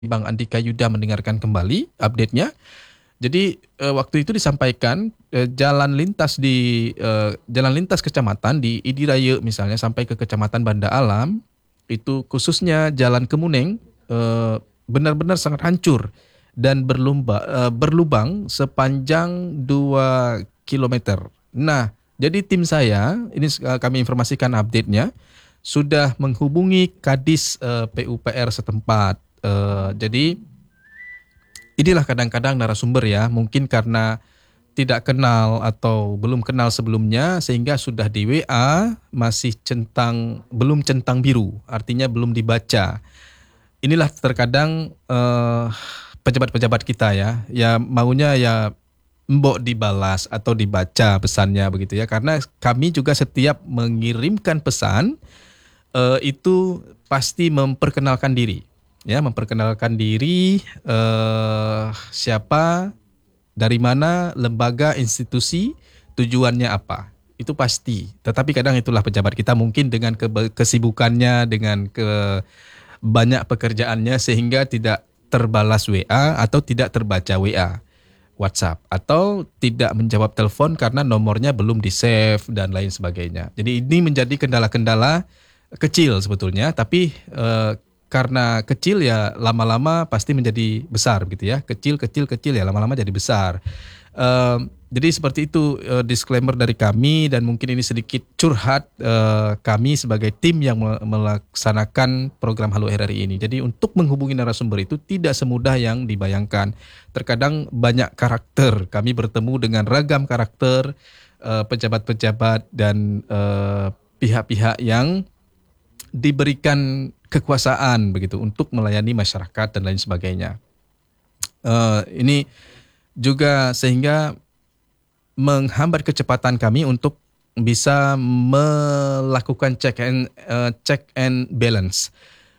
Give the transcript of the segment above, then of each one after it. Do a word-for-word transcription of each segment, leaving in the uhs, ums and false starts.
Bang Andika Yuda mendengarkan kembali update-nya. Jadi eh, waktu itu disampaikan eh, jalan lintas di eh, jalan lintas kecamatan di Idiraya misalnya sampai ke Kecamatan Banda Alam itu khususnya Jalan Kemuning eh, benar-benar sangat hancur dan berlumba, eh, berlubang sepanjang dua kilometer. Nah, jadi tim saya ini eh, kami informasikan update-nya sudah menghubungi Kadis eh, P U P R setempat. Eh, jadi inilah kadang-kadang narasumber ya, mungkin karena tidak kenal atau belum kenal sebelumnya sehingga sudah di W A masih centang belum centang biru, artinya belum dibaca. Inilah terkadang eh, pejabat-pejabat kita ya, ya maunya ya mbok dibalas atau dibaca pesannya begitu ya, karena kami juga setiap mengirimkan pesan eh, itu pasti memperkenalkan diri, ya memperkenalkan diri eh, siapa, dari mana, lembaga, institusi, tujuannya apa. Itu pasti. Tetapi kadang itulah pejabat kita mungkin dengan kebe- kesibukannya, dengan ke banyak pekerjaannya sehingga tidak terbalas W A atau tidak terbaca W A, WhatsApp, atau tidak menjawab telepon karena nomornya belum di-save dan lain sebagainya. Jadi ini menjadi kendala-kendala kecil sebetulnya, tapi eh, karena kecil ya lama-lama pasti menjadi besar gitu ya. Kecil, kecil, kecil ya lama-lama jadi besar. Eh, jadi seperti itu eh, disclaimer dari kami dan mungkin ini sedikit curhat eh, kami sebagai tim yang me- melaksanakan program Halo R R I ini. Jadi untuk menghubungi narasumber itu tidak semudah yang dibayangkan. Terkadang banyak karakter. Kami bertemu dengan ragam karakter eh, pejabat-pejabat dan eh, pihak-pihak yang diberikan kekuasaan begitu untuk melayani masyarakat dan lain sebagainya. Eh, ini juga sehingga menghambat kecepatan kami untuk bisa melakukan check and eh, check and balance.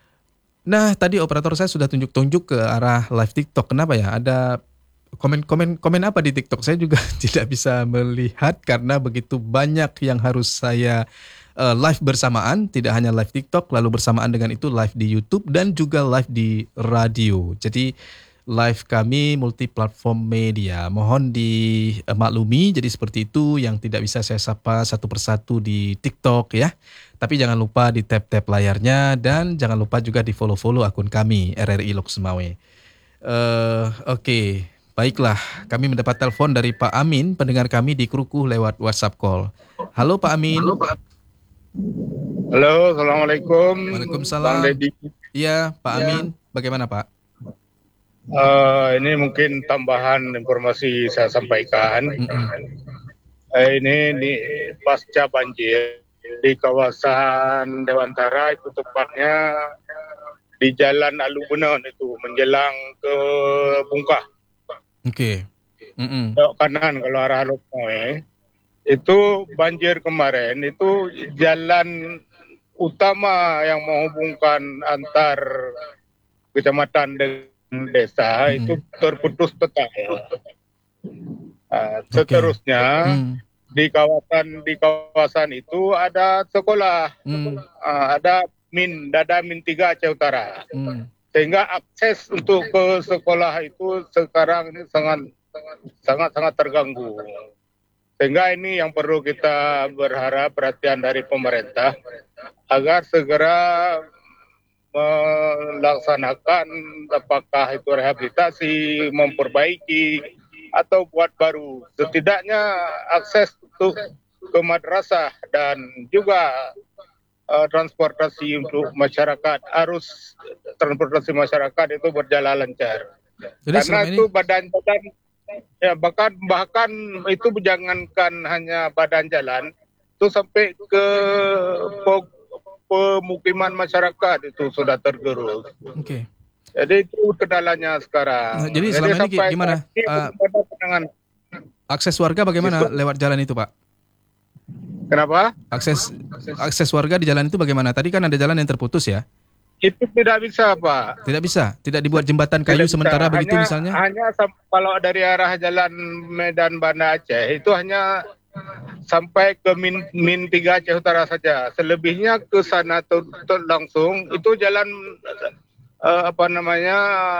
Nah, tadi operator saya sudah tunjuk-tunjuk ke arah live TikTok. Kenapa ya? Ada komen-komen komen apa di TikTok? Saya juga tidak bisa melihat karena begitu banyak yang harus saya eh, live bersamaan, tidak hanya live TikTok, lalu bersamaan dengan itu live di YouTube dan juga live di radio. Jadi live kami multi platform media. Mohon dimaklumi jadi seperti itu yang tidak bisa saya sapa satu persatu di TikTok ya. Tapi jangan lupa di tap-tap layarnya dan jangan lupa juga di follow-follow akun kami R R I Lok Sumawe. Eh, Oke, baiklah. Kami mendapat telepon dari Pak Amin, pendengar kami di Kruku lewat WhatsApp call. Halo Pak Amin. Halo, Assalamualaikum, Bang Waalaikumsalam. Deddy. Iya, Pak Ya. Amin. Bagaimana Pak? Eh, ini mungkin tambahan informasi saya sampaikan. Mm-mm. Eh, ini di pasca banjir di kawasan Dewantara, itu tepatnya di Jalan Alubunan itu menjelang ke Bungkah. Oke. Mm-mm. Belok kanan kalau arah Lokomoe. Itu banjir kemarin itu jalan utama yang menghubungkan antar kecamatan dengan desa Mm-mm. itu terputus total. Uh, Oke. seterusnya Mm. di kawasan di kawasan itu ada sekolah, Mm. uh, ada min dada min tiga Aceh Utara, Mm. sehingga akses untuk ke sekolah itu sekarang ini sangat sangat sangat terganggu. Sehingga ini yang perlu kita berharap perhatian dari pemerintah agar segera melaksanakan apakah itu rehabilitasi, memperbaiki atau buat baru. Setidaknya akses untuk ke madrasah dan juga uh, transportasi untuk masyarakat, arus transportasi masyarakat itu berjalan lancar. Jadi Karena selama ini itu badan-badan ya bahkan bahkan itu jangankan hanya badan jalan, itu sampai ke pemukiman masyarakat itu sudah tergerus. Oke. Jadi itu kendalanya sekarang. Nah, jadi Jadi selama ini sampai gimana? saat ini Uh, belum ada penanganan. akses warga bagaimana Itu lewat jalan itu, Pak? kenapa? Akses akses warga di jalan itu bagaimana? Tadi kan ada jalan yang terputus ya? Itu tidak bisa, Pak. Tidak bisa, tidak dibuat jembatan kayu Tidak bisa. sementara begitu Hanya misalnya? hanya sam- kalau dari arah jalan Medan Banda Aceh itu hanya sampai ke min min tiga Aceh Utara saja. Selebihnya ke sana tuh, tuh langsung itu jalan eh, apa namanya